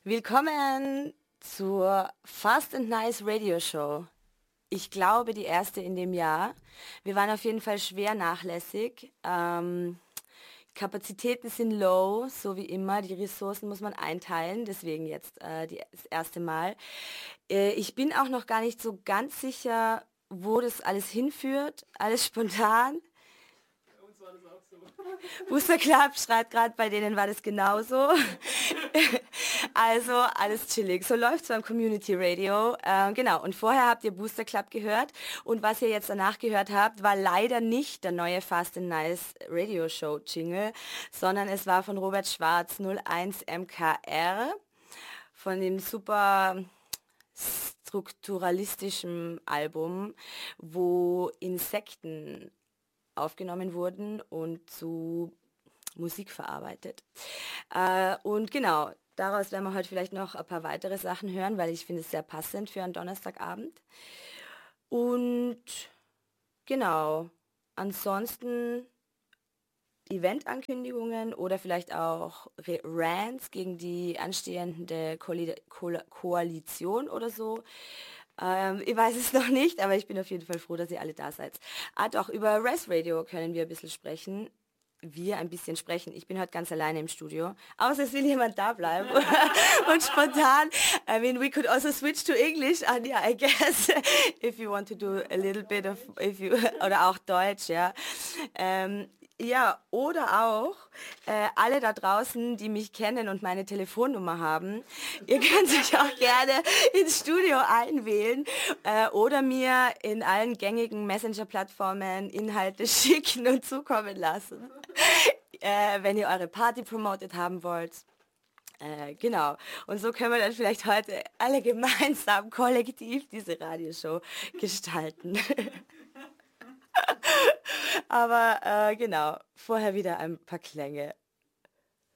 Willkommen zur Fast and Nice Radio Show. Ich glaube, die erste in dem Jahr. Wir waren auf jeden Fall schwer nachlässig. Kapazitäten sind low, so wie immer. Die Ressourcen muss man einteilen, deswegen jetzt das erste Mal. Ich bin auch noch gar nicht so ganz sicher, wo das alles hinführt. Alles spontan. Booster Club schreibt gerade, bei denen war das genauso. Also alles chillig. So läuft es beim Community Radio. Genau, und vorher habt ihr Booster Club gehört. Und was ihr jetzt danach gehört habt, war leider nicht der neue Fast and Nice Radio Show Jingle, sondern es war von Robert Schwarz 01 MKR, von dem super strukturalistischen Album, wo Insekten aufgenommen wurden und zu Musik verarbeitet. Und genau, daraus werden wir heute vielleicht noch ein paar weitere Sachen hören, weil ich finde es sehr passend für einen Donnerstagabend. Und genau, ansonsten Eventankündigungen oder vielleicht auch Rants gegen die anstehende Koalition oder so. Ich weiß es noch nicht, aber ich bin auf jeden Fall froh, dass ihr alle da seid. Doch, über Res Radio können wir ein bisschen sprechen. Ein bisschen sprechen. Ich bin heute ganz alleine im Studio. Außer es will jemand da bleiben. Und spontan. I mean, we could also switch to English, Anja, I guess. If you want to do a little bit of, oder auch Deutsch, ja. Ja, oder auch alle da draußen, die mich kennen und meine Telefonnummer haben, ihr könnt euch auch gerne ins Studio einwählen oder mir in allen gängigen Messenger-Plattformen Inhalte schicken und zukommen lassen, wenn ihr eure Party promoted haben wollt. Genau. Und so können wir dann vielleicht heute alle gemeinsam kollektiv diese Radioshow gestalten. Aber genau, vorher wieder ein paar Klänge.